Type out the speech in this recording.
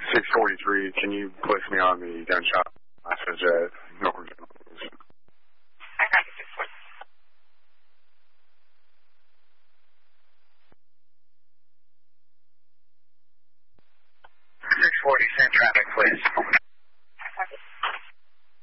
643, can you place me on the gunshot message at North? 640, send traffic, please.